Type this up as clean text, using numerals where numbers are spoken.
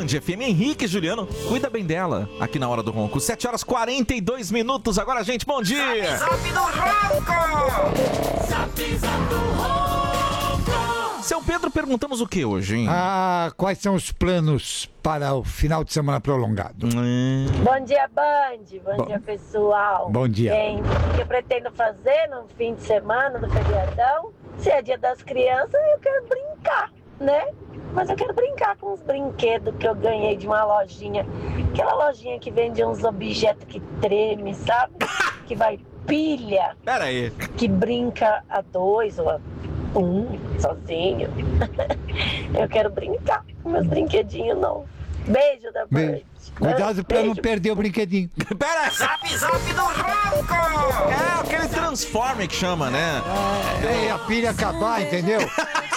Band FM. Henrique e Juliano, cuida bem dela aqui na Hora do Ronco. 7h42. Agora, gente, bom dia! Zap do Ronco! Zap do Ronco! Seu Pedro, perguntamos o que hoje, hein? Quais são os planos para o final de semana prolongado? Bom dia, Band. Bom dia, pessoal. Bom dia. Bem, o que eu pretendo fazer no fim de semana, no feriadão? Se é dia das crianças, eu quero brincar, né? Mas eu quero brincar com os brinquedos que eu ganhei de uma lojinha. Aquela lojinha que vende uns objetos que treme, sabe? Que vai pilha. Pera aí. Que brinca a dois ou a sozinho. Eu quero brincar com meus brinquedinhos novos. Beijo da Band. Cuidado pra não perder o brinquedinho. Pera aí. Zap do Ronco! É aquele Transformer que chama, né? A pilha acabar, entendeu?